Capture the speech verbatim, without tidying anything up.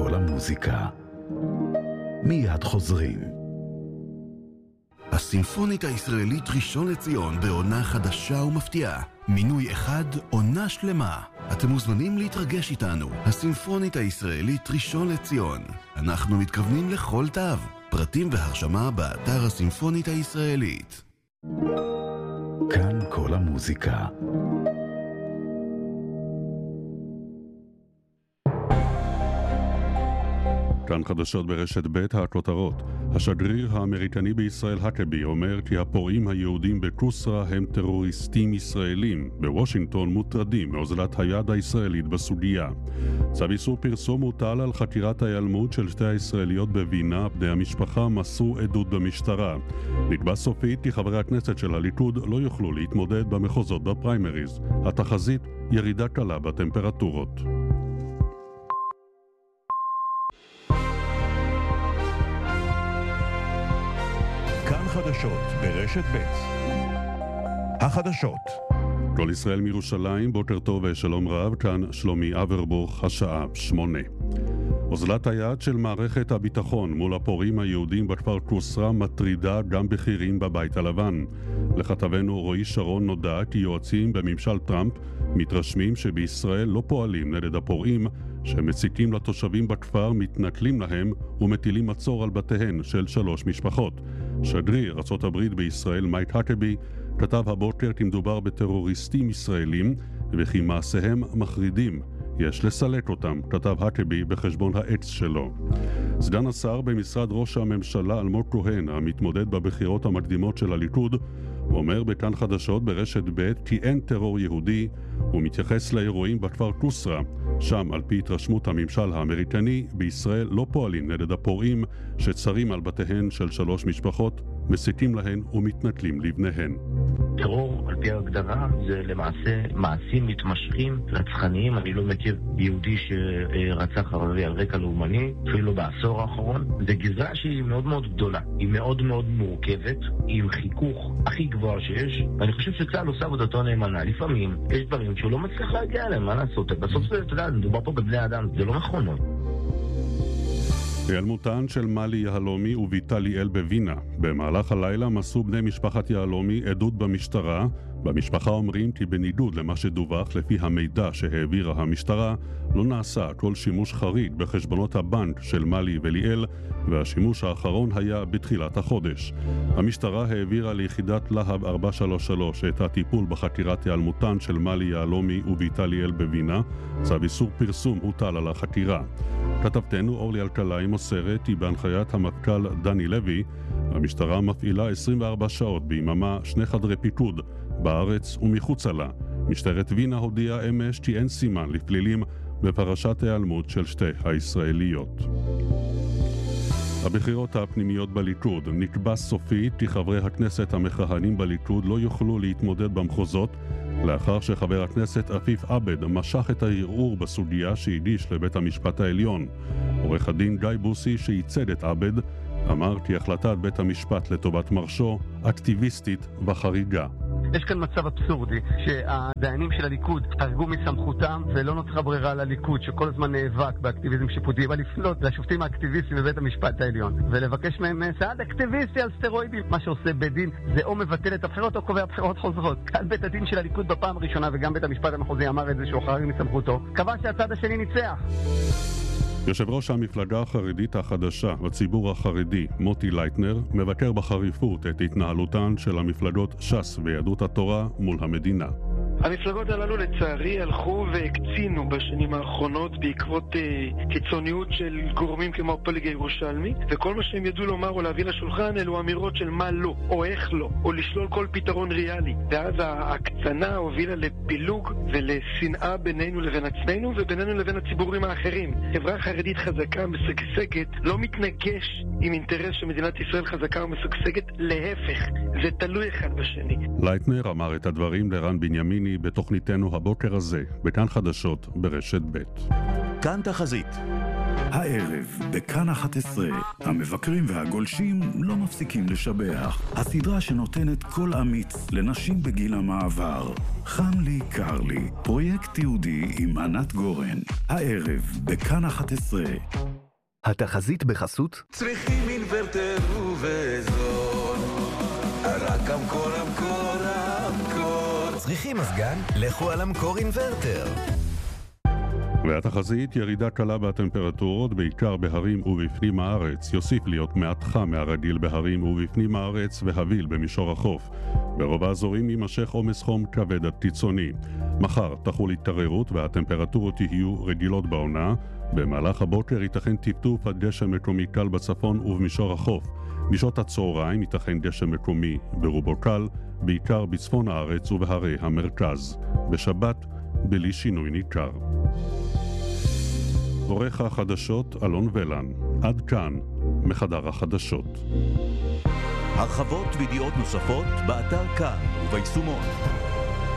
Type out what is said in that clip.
כל המוזיקה. מיד חוזרים. הסימפונית הישראלית ראשון לציון בעונה חדשה ומפתיעה. מינוי אחד, עונה שלמה. אתם מוזמנים להתרגש איתנו. הסימפונית הישראלית ראשון לציון. אנחנו מתכוונים לכל תו. פרטים והרשמה באתר הסימפונית הישראלית. כאן כל המוזיקה. כאן חדשות ברשת ב' הכותרות. השגריר האמריקני בישראל האקבי אומר כי הפורעים היהודים בקוסרה הם טרוריסטים ישראלים. בוושינגטון מוטרדים מאוזלת היד הישראלית בסוגיה. צו איסור פרסום הוטל על חקירת ההיעלמות של שתי הישראליות בווינה. בני המשפחה מסרו עדות במשטרה. נקבע סופית כי חברי הכנסת של הליכוד לא יוכלו להתמודד במחוזות בפריימריז. התחזית ירידה קלה בטמפרטורות. כאן חדשות ברשת ב'. החדשות. כל ישראל מירושלים, בוקר טוב ושלום רב, כאן שלומי אברבוך, השעה שמונה. אוזלת היד של מערכת הביטחון מול הפורעים היהודים בכפר קוסרה מטרידה גם בכירים בבית הלבן. לכתבנו רועי שרון נודע כי יועצים בממשל טראמפ מתרשמים שבישראל לא פועלים נגד הפורעים שמציקים לתושבים בכפר, מתנכלים להם ומטילים מצור על בתיהן של שלוש משפחות. שגריר ארצות הברית בישראל מייק האקבי כתב הבוקר כי מדובר בטרוריסטים ישראלים וכי מעשיהם מחרידים. יש לסלק אותם, כתב האקבי בחשבון האקס שלו. סגן השר במשרד ראש הממשלה אלמוג כהן, המתמודד בבחירות המקדימות של הליכוד, אומר בכאן חדשות ברשת ב' כי אין טרור יהודי. הוא מתייחס לאירועים בכפר קוסרה. שם, על פי התרשמות הממשל האמריקני, בישראל לא פועלים נגד הפורעים שצרים על בתיהן של שלוש משפחות, מסיקים להן ומתנכלים לבניהן. טרור, על פי ההגדרה, זה למעשה מעשים מתמשכים, רצחניים. אני לא מכיר יהודי שרצח ערבי על רקע לאומני, אפילו בעשור האחרון. זה גזרה שהיא מאוד מאוד גדולה, היא מאוד מאוד מורכבת, היא עם חיכוך הכי גבוה שיש, ואני חושב שצה"ל עושה עבודתו נאמנה. לפעמים יש דברים שהוא לא מצליח להגיע אליהם, מה לעשות? בסוף זה, אתה יודע, מדובר פה בבני אדם, זה לא מכונות. היעלמותן של מלי יהלומי וביתה ליאל בווינה. במהלך הלילה מסרו בני משפחת יהלומי עדות במשטרה. במשפחה אומרים כי בניגוד למה שדווח לפי המידע שהעבירה המשטרה, לא נעשה כל שימוש חריג בחשבונות הבנק של מלי וליאל, והשימוש האחרון היה בתחילת החודש. המשטרה העבירה ליחידת להב ארבע שלוש שלוש את הטיפול בחקירת היעלמותן של מלי יהלומי וביתה ליאל בווינה. צו איסור פרסום הוטל על החקירה. כתבתנו אורלי אלקלעי מוסרת כי בהנחיית המפכ"ל דני לוי, המשטרה מפעילה עשרים וארבע שעות ביממה שני חדרי פיקוד בארץ ומחוצה לה. משטרת וינה הודיעה אמש כי אין סימן לפלילים בפרשת ההיעלמות של שתי הישראליות. הבחירות הפנימיות בליכוד. נקבע סופית כי חברי הכנסת המכהנים בליכוד לא יוכלו להתמודד במחוזות, לאחר שחבר הכנסת עפיף עבד משך את הערעור בסוגיה שהגיש לבית המשפט העליון. עורך הדין גיא בוסי שייצג את עבד אמר כי החלטת בית המשפט לטובת מרשו אקטיביסטית וחריגה. יש כאן מצב אבסורדי שהדיינים של הליכוד חרגו מסמכותם ולא נוצרה ברירה לליכוד שכל הזמן נאבק באקטיביזם שיפוטי, אבל לפנות לשופטים האקטיביסטים בבית המשפט העליון ולבקש מהם סעד אקטיביסטי על סטרואידים. מה שעושה בית דין זה או מבטל את הבחירות או קובע בחירות חוזרות. כאן בית הדין של הליכוד בפעם הראשונה, וגם בית המשפט המחוזי אמר את זה שהוא חרג מסמכותו, קבע שהצד השני ניצח. יושב ראש המפלגה החרדית החדשה, הציבור החרדי, מוטי לייטנר, מבקר בחריפות את התנהלותן של המפלגות ש"ס ויהדות התורה מול המדינה. המפלגות הללו לצערי הלכו והקצינו בשנים האחרונות בעקבות אה, קיצוניות של גורמים כמו הפלג הירושלמי, וכל מה שהם ידעו לומר או להביא לשולחן אלו אמירות של מה לא, או איך לא, או לשלול כל פתרון ריאלי. ואז ההקצנה הובילה לפילוג ולשנאה בינינו לבין עצמנו ובינינו לבין הציבורים האחרים. חברה חרדית חזקה ומשגשגת לא מתנגש עם אינטרס שמדינת ישראל חזקה ומשגשגת, להפך, זה תלוי אחד בשני. לייטנר אמר את הדברים לרן בנימיני בתוכניתנו הבוקר הזה, בכאן חדשות ברשת ב'. כאן תחזית. הערב, בכאן אחת עשרה, המבקרים והגולשים לא מפסיקים לשבח. הסדרה שנותנת קול אמיץ לנשים בגיל המעבר. חם לי, קר לי, פרויקט יהודי עם ענת גורן. הערב, בכאן אחת עשרה. התחזית בחסות? צריכים אינוורטר ובזול, רק אמקור, אמקור, אמקור. צריכים מזגן? לכו על אמקור אינוורטר. והתחזית, ירידה קלה בטמפרטורות, בעיקר בהרים ובפנים הארץ. יוסיף להיות מעט חם מהרגיל בהרים ובפנים הארץ והביל במישור החוף. ברוב האזורים יימשך עומס חום כבד עד קיצוני. מחר תחול התערערות והטמפרטורות יהיו רגילות בעונה. במהלך הבוקר ייתכן טפטוף עד גשם מקומי קל בצפון ובמישור החוף. בשעות הצהריים ייתכן גשם מקומי ברובו קל, בעיקר בצפון הארץ ובהרי המרכז. בשבת בלי שינוי ניכר. עורך החדשות אלון ולן. עד כאן מחדר החדשות. הרחבות וידיעות נוספות באתר כאן וביישומון.